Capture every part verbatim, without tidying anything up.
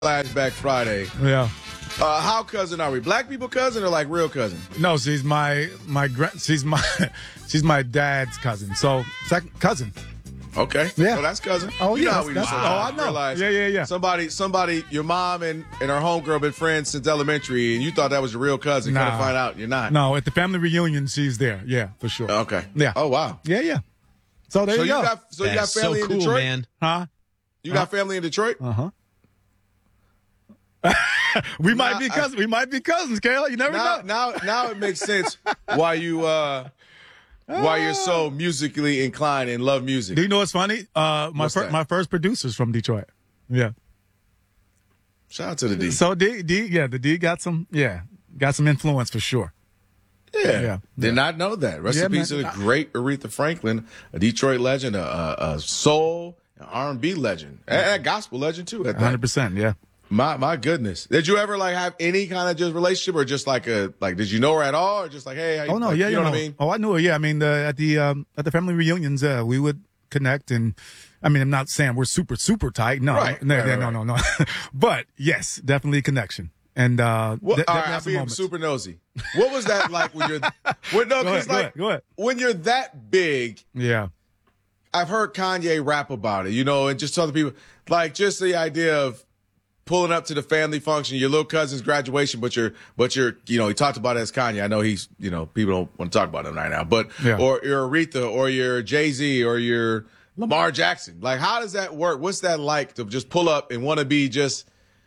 Flashback Friday. Yeah. Uh, how cousin are we? Black people cousin or like real cousin? No, she's my my gra- she's my she's my dad's cousin. So second cousin. Okay. Yeah. So that's cousin. Oh, you yeah, know how we do that's- sometimes. oh, I know. Realize Yeah, yeah, yeah. Somebody, somebody, your mom and, and her homegirl been friends since elementary, and you thought that was your real cousin. Nah. Come to find out, you're not. No, at the family reunion, she's there. Yeah, for sure. Okay. Yeah. Oh wow. Yeah, yeah. So there So you you go. got so you got That's so family cool, in Detroit, man. huh? You got family in Detroit. Uh huh. we might Nah, be I- cousins. We might be cousins, Kayla. You never Now, know. now, now it makes sense why you uh why you're so musically inclined and love music. Do you know what's funny? Uh, my What's fir- that? my first producer's from Detroit. Yeah. Shout out to the D. So D, D, yeah, the D got some, yeah, got some influence for sure. Yeah. Yeah. Did not know that. Rest Yeah, in peace to man. the great Aretha Franklin, a Detroit legend, a, a, a soul, an R and B legend, and a gospel legend too. At one hundred that. percent, yeah. My my goodness. Did you ever like have any kind of just relationship, or just like a like? Did you know her at all, or just like hey? How you, Oh no, like, yeah, you know, what I mean. Oh, I knew her. Yeah, I mean, the, at the um, at the family reunions, uh, we would connect, and I mean, I'm not saying we're super super tight. No, Right, no, right, no, right, no, no, no. But yes, definitely a connection. And uh, What, th- all th- right, I'm that's a being moment. super nosy. What was that like when you're? When, no, Go because ahead, go like ahead, go ahead. when you're that big, Yeah, I've heard Kanye rap about it, you know, and just other people like just the idea of pulling up to the family function, your little cousin's graduation, but you're, but you're, you know, he talked about it as Kanye. I know he's, you know, people don't want to talk about him right now, but Yeah. or you're Aretha, or you're Jay Z, or you're Lamar Jackson. Like, how does that work? What's that like to just pull up and want to be just,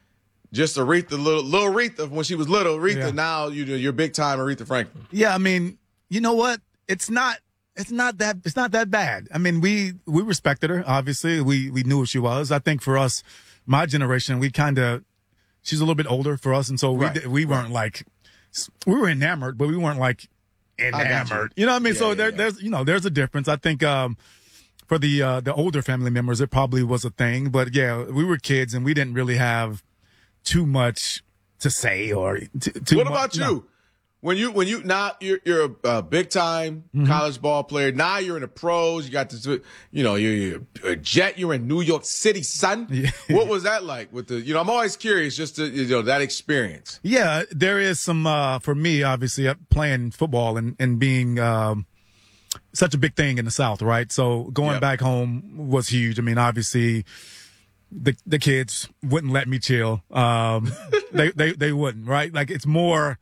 just Aretha, little, little Aretha when she was little Aretha? Yeah. Now you you're big time Aretha Franklin. yeah. I mean, you know what? It's not. It's not that. It's not that bad. I mean, we we respected her. Obviously, we we knew who she was. I think for us, my generation, we kind of. She's a little bit older for us, and so we Right, di- we weren't like we were enamored, but we weren't like got you. enamored. You. know what I mean? Yeah, so yeah, there, yeah. there's you know there's a difference. I think um, for the uh, the older family members, it probably was a thing, but yeah, we were kids and we didn't really have too much to say or t- too What much, about you? know. When you when you now you're you're a, a big time Mm-hmm. college ball player. Now you're in the pros. You got this, you know, you're, you're a Jet. You're in New York City, son. Yeah. What was that like with the? You know, I'm always curious just to you know that experience. Yeah, there is some uh, for me. Obviously, uh, playing football and and being um, such a big thing in the South, right? So going Yep. back home was huge. I mean, obviously, the the kids wouldn't let me chill. Um, they they they wouldn't, right? Like it's more.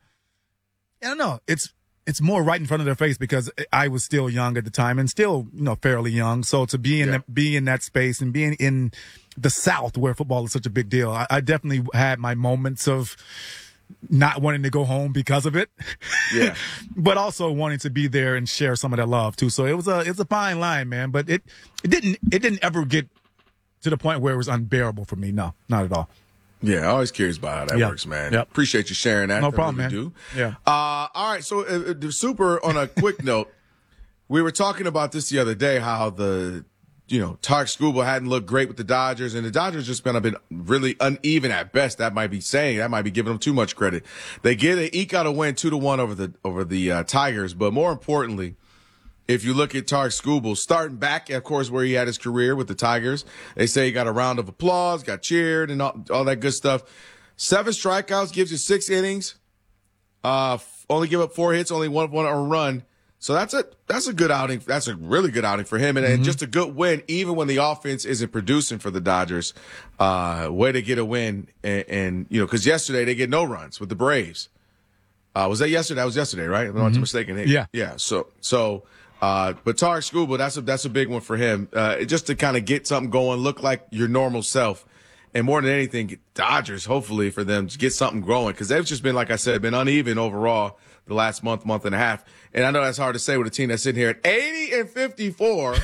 I don't know. It's it's more right in front of their face because I was still young at the time and still you know fairly young. So to be in Yeah. the, be in that space and being in the South where football is such a big deal, I, I definitely had my moments of not wanting to go home because of it. Yeah. But also wanting to be there and share some of that love too. So it was a it's a fine line, man. But it it didn't it didn't ever get to the point where it was unbearable for me. No, not at all. Yeah, always curious about how that Yeah. works, man. Yep. Appreciate you sharing that. No I problem, really man. Do. Yeah. Uh, all right. So, uh, uh, super. On a quick note, we were talking about this the other day. How the you know Tarek Skubal hadn't looked great with the Dodgers, and the Dodgers just been been really uneven at best. That might be saying that might be giving them too much credit. They get they eke out a win two to one over the over the uh, Tigers, but more importantly, if you look at Tarek Skubal, starting back, of course, where he had his career with the Tigers, they say he got a round of applause, got cheered, and all, all that good stuff. Seven strikeouts gives you six innings. Uh, f- only give up four hits, only one one earned run. So that's a that's a good outing. That's a really good outing for him, and, and just a good win, even when the offense isn't producing for the Dodgers. Uh, way to get a win, and, and you know, because yesterday they get no runs with the Braves. Uh, was that yesterday? That was yesterday, right? If I'm not mistaken. Yeah. yeah. So so. Uh, but Tarek Skubal, that's a that's a big one for him. Uh, just to kind of get something going, look like your normal self, and more than anything, Dodgers hopefully for them to get something growing because they've just been, like I said, been uneven overall the last month, month and a half. And I know that's hard to say with a team that's sitting here at eighty and fifty-four,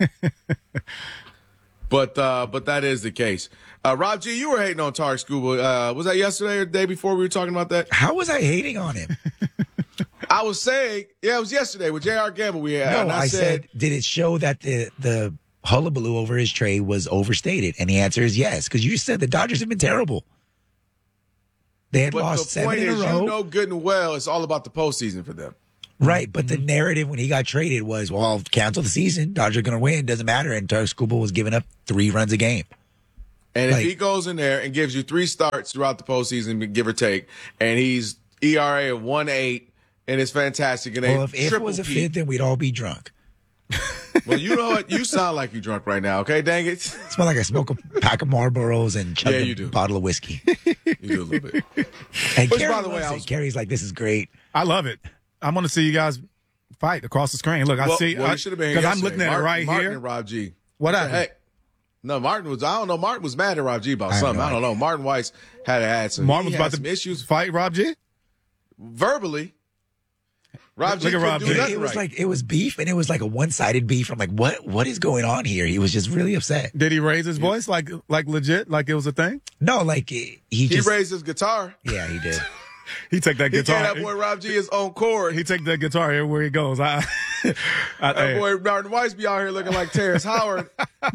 but uh, but that is the case. Uh, Rob G, you were hating on Tarek Skubal. Uh, was that yesterday or the day before we were talking about that? How was I hating on him? I was saying, yeah, it was yesterday with J R. Gamble. We had. No, and I, said, did it show that the the hullabaloo over his trade was overstated? And the answer is yes, because you said the Dodgers have been terrible. They had But lost the seven point in a is, row. you know good and well, it's all about the postseason for them. Right, but the narrative when he got traded was, well, cancel the season. Dodgers are going to win. Doesn't matter. And Tarek Skubal was giving up three runs a game. And if Like- he goes in there and gives you three starts throughout the postseason, give or take, and he's E R A of one point eight and it's fantastic, and they Well, if, if it triple was a peak. fifth, then we'd all be drunk. Well, you know what? You sound like you're drunk right now. Okay, dang it. Smell like I smoke a pack of Marlboros and chug Yeah, a you do. bottle of whiskey. You do a little bit. And Which, Carrie by the way, loves I it. was- Carrie's like, this is great. I love it. I'm going to see you guys fight across the screen. Look, I Well, see. well, I, you should have been here because I'm yesterday. looking at Martin, it right Martin here. and Rob G. What the happened? heck? No, Martin was. I don't know. Martin was mad at Rob G about I have something. no I don't know. Martin Weiss had had some. Martin he was had about some to issues fight Rob G. verbally. Rob G Look at couldn't Rob do G. It, nothing it was right. like it was beef, and it was like a one-sided beef. I'm like, what? What is going on here? He was just really upset. Did he raise his voice like like legit, like it was a thing? No, like he he just raised his guitar. yeah, he did. He take that He guitar. gave that boy Rob G his own chord. He take that guitar everywhere he goes. I, I, That hey, boy Martin Weiss be out here looking like Terrence Howard.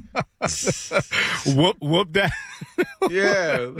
whoop whoop that. Yeah.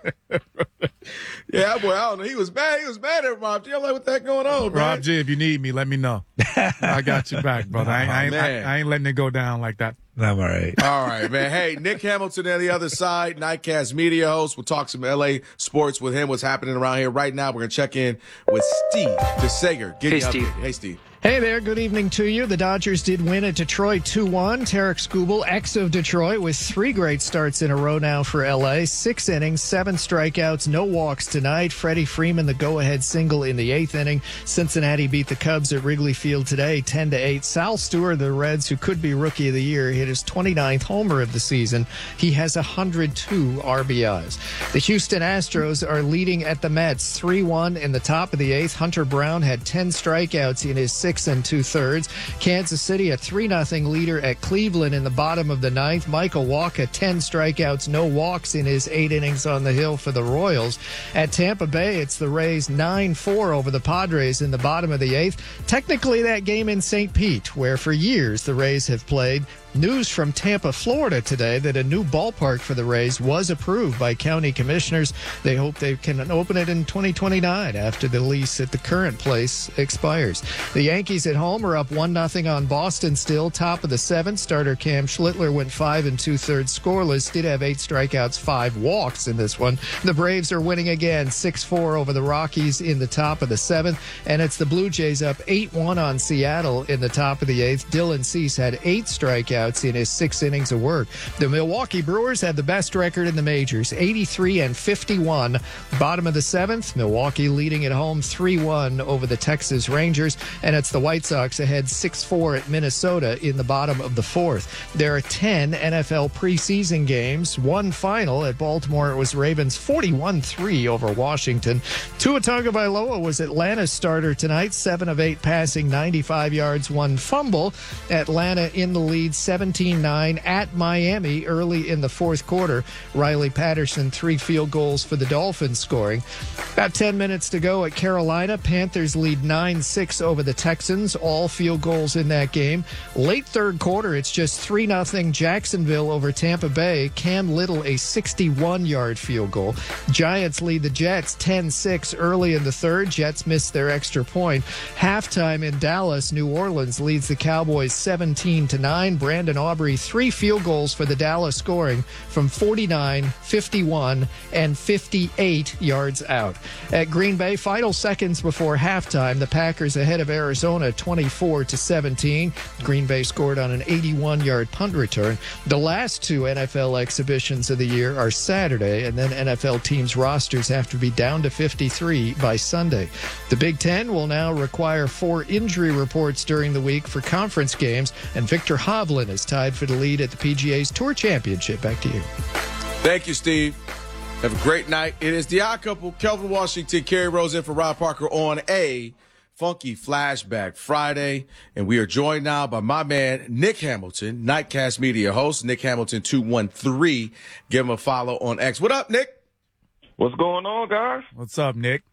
Yeah, boy, I don't know. He was mad. He was mad at Rob G. I'm like, what the heck going on, man? Rob G, if you need me, let me know. I got you back, brother. I, ain't- I, ain't, I, man. I ain't letting it go down like that. I'm all right. All right, man. Hey, Nick Hamilton on the other side, Nightcast media host. We'll talk some L A sports with him, what's happening around here. Right now, we're going to check in with Steve DeSager. Get Hey, you Steve. updated. Hey, Steve. Hey there, good evening to you. The Dodgers did win at Detroit two one. Tarek Skubal, ex of Detroit, with three great starts in a row now for L A. Six innings, seven strikeouts, no walks tonight. Freddie Freeman, the go-ahead single in the eighth inning. Cincinnati beat the Cubs at Wrigley Field today, ten to eight. Sal Stewart, the Reds, who could be Rookie of the Year, hit his twenty-ninth homer of the season. He has one hundred two R B Is. The Houston Astros are leading at the Mets three one in the top of the eighth. Hunter Brown had ten strikeouts in his six and two-thirds. Kansas City a three nothing leader at Cleveland in the bottom of the ninth. Michael Wacha, ten strikeouts, no walks in his eight innings on the hill for the Royals. At Tampa Bay, it's the Rays nine four over the Padres in the bottom of the eighth. Technically that game in Saint Pete, where for years the Rays have played. News from Tampa, Florida today that a new ballpark for the Rays was approved by county commissioners. They hope they can open it in twenty twenty-nine after the lease at the current place expires. The Yankees at home are up one nothing on Boston still, top of the seventh. Starter Cam Schlittler went five and two-thirds scoreless, did have eight strikeouts, five walks in this one. The Braves are winning again, six four over the Rockies in the top of the seventh, and it's the Blue Jays up eight one on Seattle in the top of the eighth. Dylan Cease had eight strikeouts in his six innings of work. The Milwaukee Brewers have the best record in the majors, eighty-three and fifty-one. Bottom of the seventh, Milwaukee leading at home three one over the Texas Rangers, and it's the White Sox ahead six four at Minnesota in the bottom of the fourth. There are ten N F L preseason games, one final at Baltimore. It was Ravens forty-one three over Washington. Tua Tagovailoa was Atlanta's starter tonight, seven of eight passing, ninety-five yards, one fumble. Atlanta in the lead, seventeen nine at Miami early in the fourth quarter. Riley Patterson, three field goals for the Dolphins scoring. About ten minutes to go at Carolina. Panthers lead nine six over the Texans, all field goals in that game. Late third quarter, it's just three nothing Jacksonville over Tampa Bay. Cam Little, a sixty-one-yard field goal. Giants lead the Jets ten six early in the third. Jets missed their extra point. Halftime in Dallas, New Orleans leads the Cowboys seventeen to nine. Brandon Aubrey, three field goals for the Dallas scoring from forty-nine, fifty-one, and fifty-eight yards out. At Green Bay, final seconds before halftime, the Packers ahead of Arizona twenty-four to seventeen. Green Bay scored on an eighty-one-yard punt return. The last two N F L exhibitions of the year are Saturday, and then N F L teams' rosters have to be down to fifty-three by Sunday. The Big Ten will now require four injury reports during the week for conference games, and Victor Hovland is tied for the lead at the P G A's Tour Championship. Back to you. Thank you, Steve. Have a great night. It is the odd couple, Kelvin Washington, Kerry Rose in for Rob Parker on a Funky Flashback Friday. And we are joined now by my man, Nick Hamilton, Nightcast media host, Nick Hamilton two one three. Give him a follow on X. What up, Nick? What's going on, guys? What's up, Nick?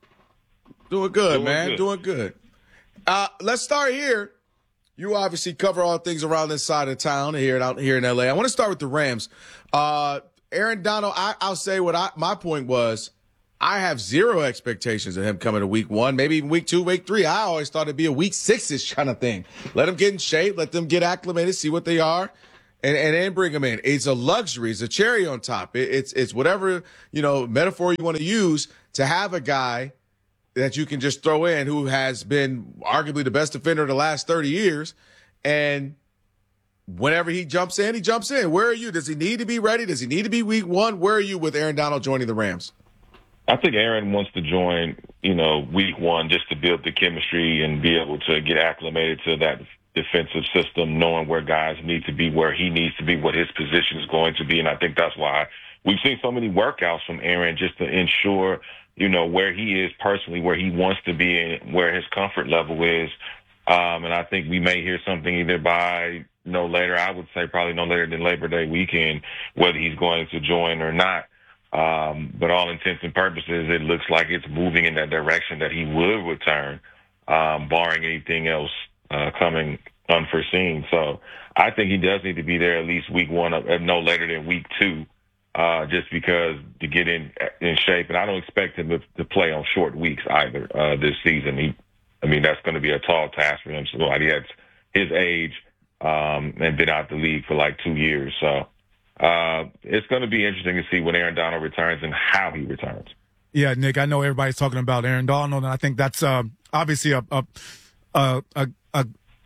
Doing good, Doing man. good. Doing good. Uh, let's start here. You obviously cover all things around this side of town here out here in L A. I want to start with the Rams. Uh, Aaron Donald, I, I'll say what I, my point was. I have zero expectations of him coming to week one, maybe even week two, week three. I always thought it'd be a week six-ish kind of thing. Let them get in shape, let them get acclimated, see what they are. and, and then bring him in. It's a luxury. It's a cherry on top. It, it's it's whatever, you know, metaphor you want to use to have a guy that you can just throw in who has been arguably the best defender of the last thirty years. And whenever he jumps in, he jumps in. Where are you? Does he need to be ready? Does he need to be week one? Where are you with Aaron Donald joining the Rams? I think Aaron wants to join, you know, week one just to build the chemistry and be able to get acclimated to that defensive system, knowing where guys need to be, where he needs to be, what his position is going to be. And I think that's why we've seen so many workouts from Aaron just to ensure, you know, where he is personally, where he wants to be and where his comfort level is. Um, and I think we may hear something either by no later, I would say probably no later than Labor Day weekend, whether he's going to join or not. Um, but all intents and purposes, it looks like it's moving in that direction that he will return, um, barring anything else uh, coming unforeseen. So I think he does need to be there at least week one, uh, no later than week two, uh, just because to get in in shape. And I don't expect him to, to play on short weeks either uh, this season. He, I mean, that's going to be a tall task for him. So he has his age um, and been out the league for like two years. So. Uh, it's going to be interesting to see when Aaron Donald returns and how he returns. Yeah, Nick, I know everybody's talking about Aaron Donald, and I think that's uh, obviously a a, a a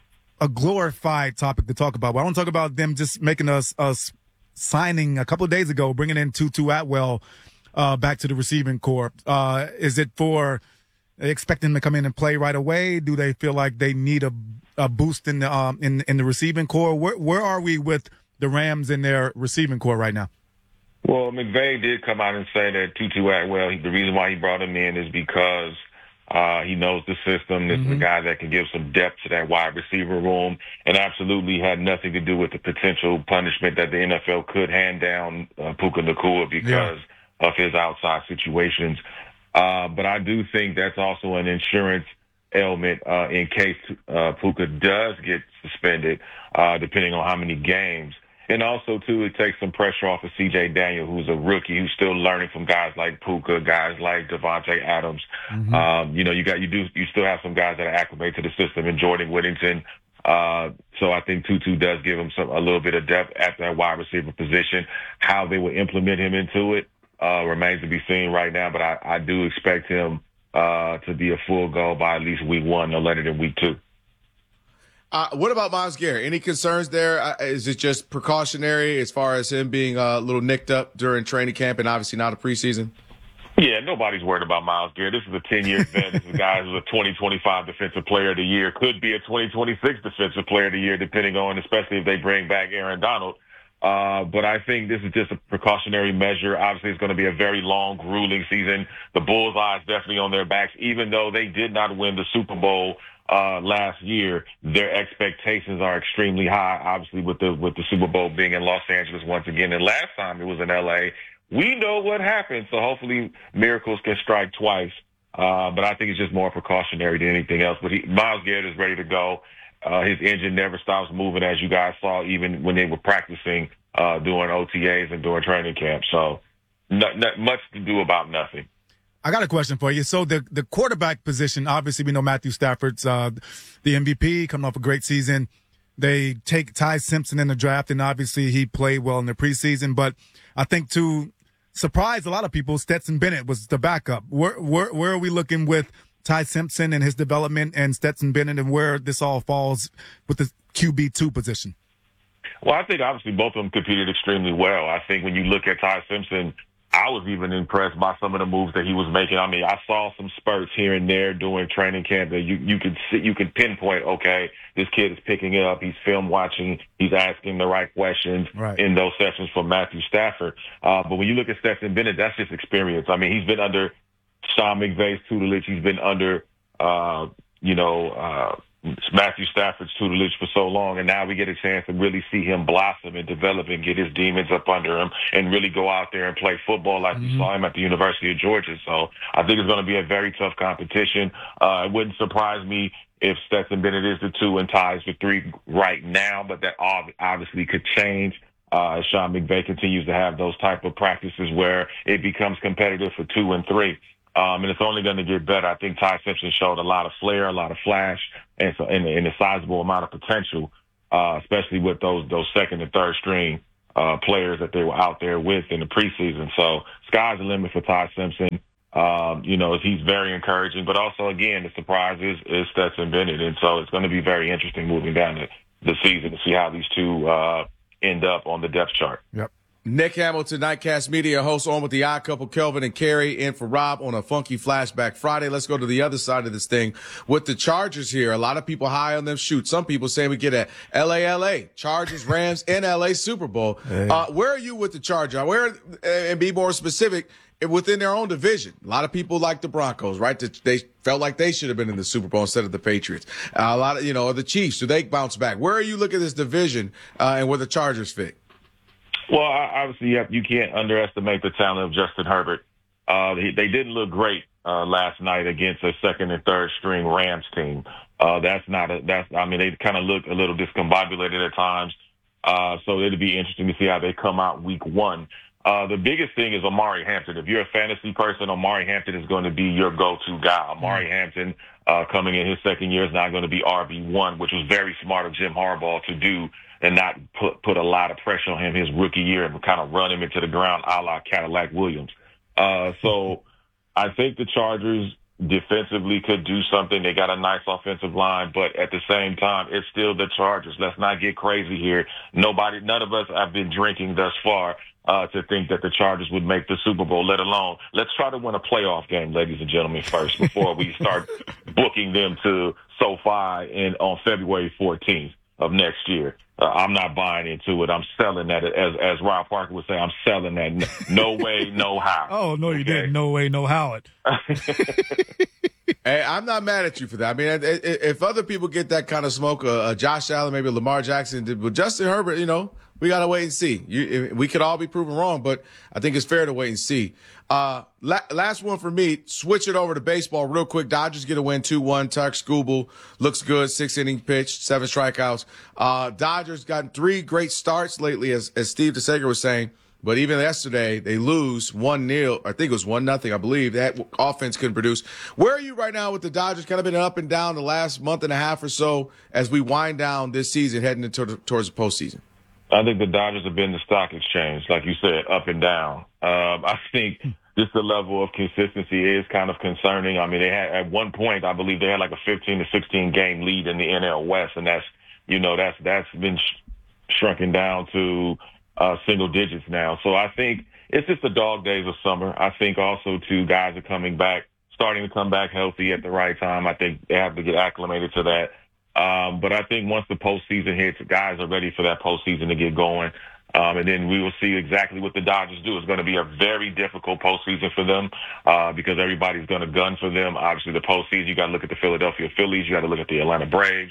a glorified topic to talk about. But I want to talk about them just making us us signing a couple of days ago, bringing in Tutu Atwell uh, back to the receiving corps. Uh, is it for they expect him to come in and play right away? Do they feel like they need a a boost in the um, in in the receiving corps? Where where are we with the Rams in their receiving corps right now? Well, McVay did come out and say that Tutu Atwell, he, the reason why he brought him in is because uh, he knows the system. This mm-hmm. is a guy that can give some depth to that wide receiver room, and absolutely had nothing to do with the potential punishment that the N F L could hand down uh, Puka Nacua because yeah. of his outside situations. Uh, but I do think that's also an insurance element uh, in case uh, Puka does get suspended, uh, depending on how many games. And also, too, it takes some pressure off of C J Daniel, who's a rookie, who's still learning from guys like Puka, guys like Devontae Adams. Mm-hmm. Um, you know, you got you do you still have some guys that are acclimated to the system, and Jordan Whittington. Uh, so I think Tutu does give him some a little bit of depth at that wide receiver position. How they will implement him into it uh, remains to be seen right now. But I, I do expect him uh, to be a full go by at least week one, no later than week two. Uh, what about Myles Garrett? Any concerns there? Uh, is it just precautionary as far as him being uh, a little nicked up during training camp and obviously not a preseason? Yeah, nobody's worried about Myles Garrett. This is a ten-year vet. This is a guy who's a twenty twenty-five Defensive Player of the Year, could be a twenty twenty-six Defensive Player of the Year, depending on, especially if they bring back Aaron Donald. Uh, but I think this is just a precautionary measure. Obviously, it's going to be a very long, grueling season. The Bullseye is definitely on their backs, even though they did not win the Super Bowl uh, last year. Their expectations are extremely high, obviously, with the with the Super Bowl being in Los Angeles once again. And last time it was in L A. We know what happened, so hopefully miracles can strike twice. Uh, but I think it's just more precautionary than anything else. But he, Myles Garrett is ready to go. Uh, his engine never stops moving, as you guys saw, even when they were practicing uh, doing O T As and doing training camp. So not, not much to do about nothing. I got a question for you. So the, the quarterback position, obviously we know Matthew Stafford's uh, the M V P, coming off a great season. They take Ty Simpson in the draft, and obviously he played well in the preseason. But I think to surprise a lot of people, Stetson Bennett was the backup. Where, where, where are we looking with Ty Simpson and his development and Stetson Bennett, and where this all falls with the Q B two position? Well, I think obviously both of them competed extremely well. I think when you look at Ty Simpson, I was even impressed by some of the moves that he was making. I mean, I saw some spurts here and there during training camp that you, you could see, you could pinpoint, okay, this kid is picking it up. He's film watching. He's asking the right questions right. in those sessions from Matthew Stafford. Uh, but when you look at Stetson Bennett, that's just experience. I mean, he's been under Sean McVay's tutelage. He's been under, uh, you know, uh, Matthew Stafford's tutelage for so long, and now we get a chance to really see him blossom and develop and get his demons up under him and really go out there and play football like mm-hmm. we saw him at the University of Georgia. So I think it's going to be a very tough competition. Uh, it wouldn't surprise me if Stetson Bennett is the two and Ty is the three right now, but that obviously could change uh, as Sean McVay continues to have those type of practices where it becomes competitive for two and three. Um, and it's only going to get better. I think Ty Simpson showed a lot of flair, a lot of flash, and, so, and, and a sizable amount of potential. uh, especially with those those second and third string uh, players that they were out there with in the preseason. So sky's the limit for Ty Simpson. Um, you know, he's very encouraging, but also, again, the surprise is, is Stetson Bennett. And so it's going to be very interesting moving down the, the season to see how these two uh, end up on the depth chart. Yep. Nick Hamilton, Nightcast Media, host on with the odd couple, Kelvin and Carrie, in for Rob on a funky flashback Friday. Let's go to the other side of this thing with the Chargers here. A lot of people high on them. Shoot, some people saying we get a L A L A, Chargers, Rams, and L A Super Bowl. Hey. Uh, where are you with the Chargers? Where, and be more specific, within their own division? A lot of people like the Broncos, right? They felt like they should have been in the Super Bowl instead of the Patriots. Uh, a lot of, you know, the Chiefs, do they bounce back? Where are you looking at this division uh, and where the Chargers fit? Well, obviously, you, have, you can't underestimate the talent of Justin Herbert. Uh, they, they didn't look great uh, last night against a second and third string Rams team. Uh, that's not a, that's, I mean, they kind of look a little discombobulated at times. Uh, so it'll be interesting to see how they come out week one. Uh, the biggest thing is Omari Hampton. If you're a fantasy person, Omari Hampton is going to be your go-to guy. Omari Hampton, uh, coming in his second year, is now going to be R B one, which was very smart of Jim Harbaugh to do and not put, put a lot of pressure on him his rookie year and kind of run him into the ground a la Cadillac Williams. Uh, so I think the Chargers defensively could do something. They got a nice offensive line, but at the same time, it's still the Chargers. Let's not get crazy here. Nobody, none of us have been drinking thus far uh, to think that the Chargers would make the Super Bowl, let alone let's try to win a playoff game, ladies and gentlemen, first before we start booking them to SoFi in on February fourteenth of next year. Uh, I'm not buying into it. I'm selling that. As as Rob Parker would say, I'm selling that. No way, no how. Oh, no, you okay? didn't. No way, no how it. Hey, I'm not mad at you for that. I mean, if other people get that kind of smoke, uh, Josh Allen, maybe Lamar Jackson, but Justin Herbert, you know, we got to wait and see. You, we could all be proven wrong, but I think it's fair to wait and see. Uh, la- last one for me, switch it over to baseball real quick. Dodgers get a win two one. Tarik Skubal looks good. Six inning pitch, seven strikeouts. Uh, Dodgers gotten three great starts lately, as, as Steve DeSager was saying. But even yesterday, they lose one nil. I think it was one nothing. I believe that offense couldn't produce. Where are you right now with the Dodgers? Kind of been up and down the last month and a half or so as we wind down this season, heading into the, towards the postseason. I think the Dodgers have been the stock exchange, like you said, up and down. Um, I think just the level of consistency is kind of concerning. I mean, they had at one point, I believe they had like a fifteen to sixteen game lead in the N L West, and that's, you know, that's that's been sh- shrunken down to uh, single digits now. So I think it's just the dog days of summer. I think also too, guys are coming back, starting to come back healthy at the right time. I think they have to get acclimated to that. Um, but I think once the postseason hits, guys are ready for that postseason to get going. Um, and then we will see exactly what the Dodgers do. It's going to be a very difficult postseason for them uh, because everybody's going to gun for them. Obviously, the postseason, you got to look at the Philadelphia Phillies. You got to look at the Atlanta Braves,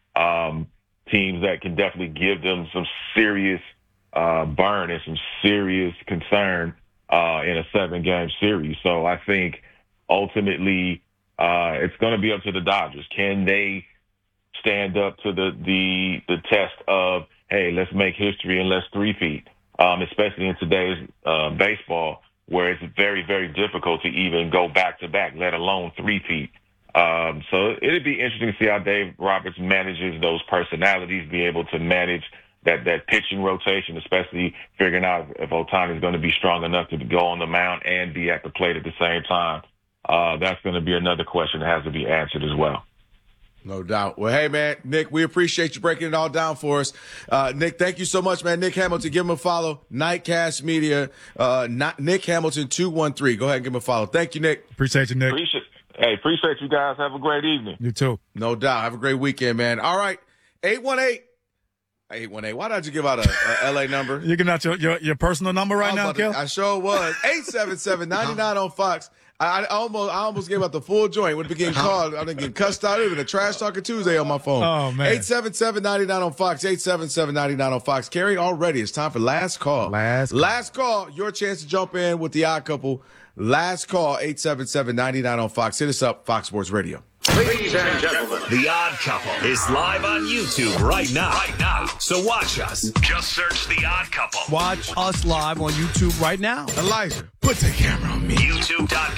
um, teams that can definitely give them some serious uh, burn and some serious concern uh, in a seven-game series. So I think ultimately uh, it's going to be up to the Dodgers. Can they stand up to the, the, the test of, hey, let's make history and let's three-peat, um, especially in today's uh, baseball where it's very, very difficult to even go back-to-back, let alone three-peat. Um, so it'd be interesting to see how Dave Roberts manages those personalities, be able to manage that, that pitching rotation, especially figuring out if Ohtani is going to be strong enough to go on the mound and be at the plate at the same time. Uh, that's going to be another question that has to be answered as well. No doubt. Well, hey, man, Nick, we appreciate you breaking it all down for us. Uh, Nick, thank you so much, man. Nick Hamilton, give him a follow. Nightcast Media, uh, not Nick Hamilton two one three. Go ahead and give him a follow. Thank you, Nick. Appreciate you, Nick. Appreciate, hey, appreciate you guys. Have a great evening. You too. No doubt. Have a great weekend, man. All right. eight one eight. eight one eight. Why did you give out a, a L A number? You giving out your, your, your personal number right now, Kel? I sure was. eight seven seven, nine nine on Fox. I, I almost I almost gave out the full joint. Would be getting called. I didn't get cussed out. It was a trash talking Tuesday on my phone. Oh, man. eight seven seven, nine nine on Fox. eight seven seven, nine nine on Fox. Carrie, already it's time for last call. Last call. Last call. Your chance to jump in with the odd couple. Last call, eight seven seven, nine nine on Fox. Hit us up, Fox Sports Radio. Ladies and gentlemen, The Odd Couple is live on YouTube right now. Right now. So watch us. Just search The Odd Couple. Watch us live on YouTube right now. Elijah, put the camera on me. YouTube.com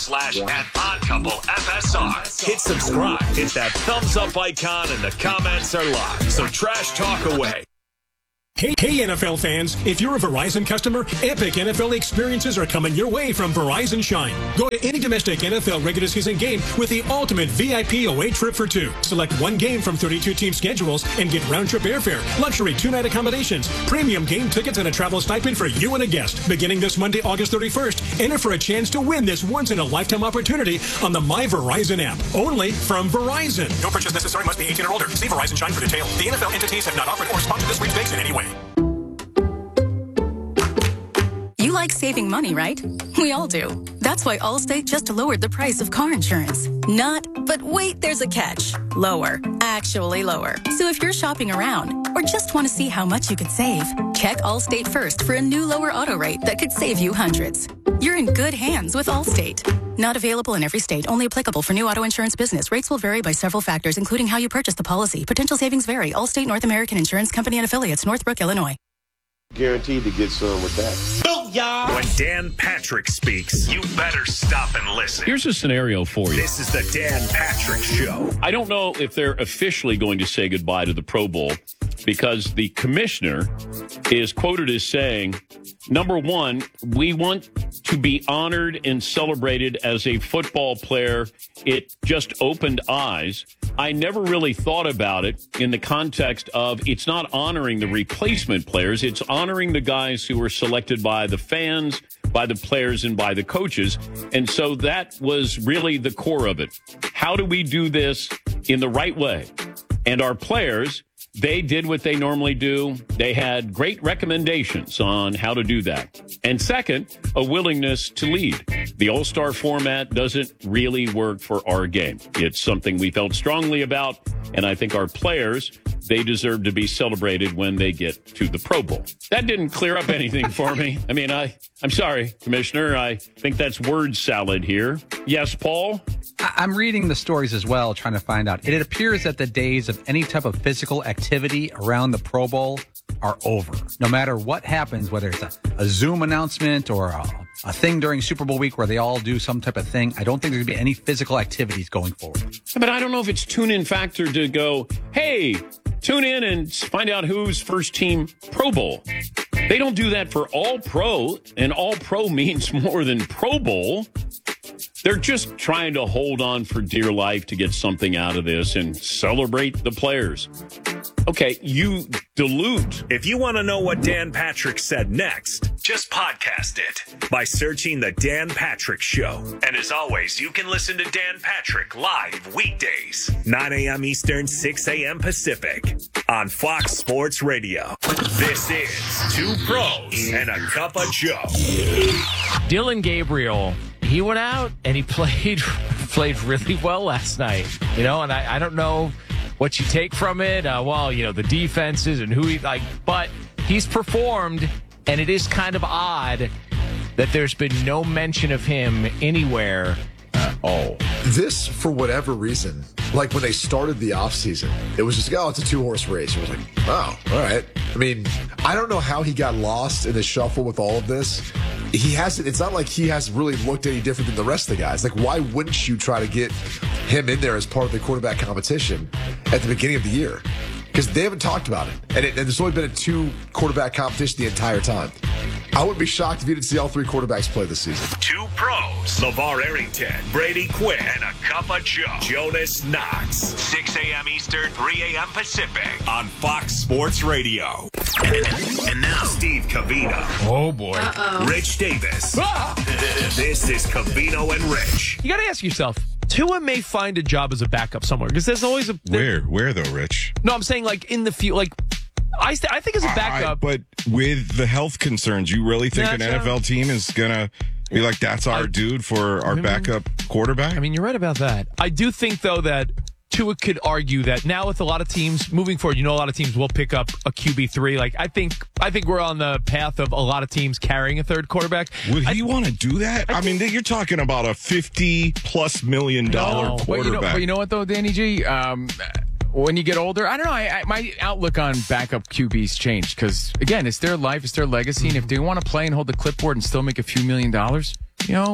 slash at Odd Couple F S R. Hit subscribe, hit that thumbs up icon, and the comments are live. So trash talk away. Hey, hey, N F L fans, if you're a Verizon customer, epic N F L experiences are coming your way from Verizon Shine. Go to any domestic N F L regular season game with the ultimate V I P away trip for two. Select one game from thirty-two team schedules and get round-trip airfare, luxury two-night accommodations, premium game tickets, and a travel stipend for you and a guest. Beginning this Monday, August thirty-first, enter for a chance to win this once-in-a-lifetime opportunity on the My Verizon app, only from Verizon. No purchase necessary, must be eighteen or older. See Verizon Shine for details. The N F L entities have not offered or sponsored this sweepstakes in any way. You like saving money, right? We all do. That's why Allstate just lowered the price of car insurance. Not, but wait, there's a catch. Lower. Actually lower. So if you're shopping around or just want to see how much you could save, check Allstate first for a new lower auto rate that could save you hundreds. You're in good hands with Allstate. Not available in every state. Only applicable for new auto insurance business. Rates will vary by several factors, including how you purchase the policy. Potential savings vary. Allstate North American Insurance Company and Affiliates, Northbrook, Illinois. Guaranteed to get some with that. When Dan Patrick speaks, you better stop and listen. Here's a scenario for you. This is the Dan Patrick Show. I don't know if they're officially going to say goodbye to the Pro Bowl because the commissioner is quoted as saying, number one, we want to be honored and celebrated as a football player. It just opened eyes. I never really thought about it in the context of it's not honoring the replacement players. It's honoring the guys who were selected by the fans, by the players, and by the coaches. And so that was really the core of it. How do we do this in the right way? And our players, they did what they normally do. They had great recommendations on how to do that. And second, a willingness to lead. The All-Star format doesn't really work for our game. It's something we felt strongly about, and I think our players, they deserve to be celebrated when they get to the Pro Bowl. That didn't clear up anything for me. I mean, I, I'm sorry, Commissioner. I think that's word salad here. Yes, Paul? I'm reading the stories as well, trying to find out. It appears that the days of any type of physical activity around the Pro Bowl are over. No matter what happens, whether it's a, a Zoom announcement or a, a thing during Super Bowl week where they all do some type of thing, I don't think there's going to be any physical activities going forward. But I don't know if it's tune-in factor to go, hey, tune in and find out who's first team Pro Bowl. They don't do that for all pro, and all pro means more than Pro Bowl. They're just trying to hold on for dear life to get something out of this and celebrate the players. Okay, you dilute. If you want to know what Dan Patrick said next, just podcast it by searching The Dan Patrick Show. And as always, you can listen to Dan Patrick live weekdays, nine a.m. Eastern, six a.m. Pacific on Fox Sports Radio. This is Two Pros and a Cup of Joe. Dillon Gabriel, he went out and he played played really well last night. You know, and I, I don't know what you take from it. Uh, well, you know, the defenses and who he like, but he's performed, and it is kind of odd that there's been no mention of him anywhere at all. This, for whatever reason, like when they started the offseason, it was just, oh, it's a two-horse race. It was like, oh, all right. I mean, I don't know how he got lost in the shuffle with all of this. He hasn't, it's not like he has really looked any different than the rest of the guys. Like, why wouldn't you try to get him in there as part of the quarterback competition at the beginning of the year? Because they haven't talked about it. And, it. and there's only been a two quarterback competition the entire time. I wouldn't be shocked if you didn't see all three quarterbacks play this season. Two pros, LeVar Arrington, Brady Quinn, and a cup of Joe, Jonas Knox. six a.m. Eastern, three a.m. Pacific on Fox Sports Radio. And now, Steve Covino. Oh, boy. Uh-oh. Rich Davis. Ah! This is Covino and Rich. You got to ask yourself, Tua may find a job as a backup somewhere because there's always a... Where? Where, though, Rich? No, I'm saying, like, in the field, like... I, st- I think as a backup. I, but with the health concerns, you really think an N F L team is going to be like, that's our I, dude for our I mean, backup quarterback? I mean, you're right about that. I do think, though, that Tua could argue that now with a lot of teams moving forward, you know, a lot of teams will pick up a Q B three. Like, I think I think we're on the path of a lot of teams carrying a third quarterback. Would he want to do that? I, I mean, you're talking about a fifty plus million dollar no. quarterback. But you, know, but you know what, though, Danny G? Um, when you get older, I don't know. I, I, my outlook on backup Q Bs changed because, again, it's their life, it's their legacy, and if they want to play and hold the clipboard and still make a few million dollars, you know,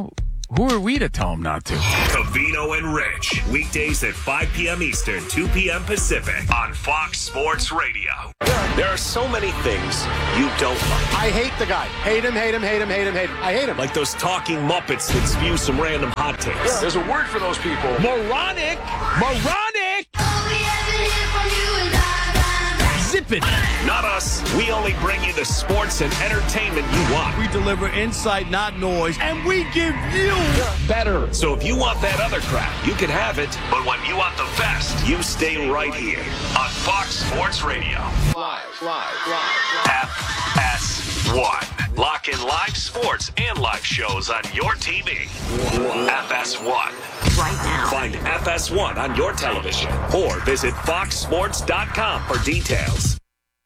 who are we to tell him not to? Covino and Rich, weekdays at five p.m. Eastern, two p.m. Pacific on Fox Sports Radio. There are so many things you don't like. I hate the guy. Hate him, hate him, hate him, hate him, hate him. I hate him. Like those talking Muppets that spew some random hot takes. Yeah, there's a word for those people. Moronic! Moronic! Zip it! Not us. We only bring you the sports and entertainment you want. We deliver insight, not noise, and we give you better. So if you want that other crap, you can have it. But when you want the best, you stay right here on Fox Sports Radio. Live, live, live. F S one. Lock in live sports and live shows on your T V. F S one. Right now. Find F S one on your television or visit fox sports dot com for details.